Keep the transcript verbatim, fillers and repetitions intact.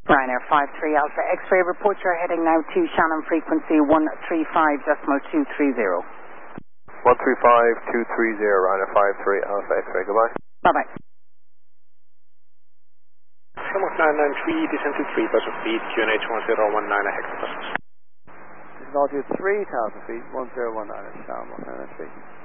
Ryanair five three Alpha X-ray, report you're heading now to Shannon frequency one three five point two three zero. one three five point two three zero, Ryanair five three Alpha X-ray, goodbye. Bye-bye. Shamrock nine nine three, descent to three thousand feet, Q N H one zero one nine hectopasses. This is altitude three thousand feet, one zero one nine, Shamrock nine nine three.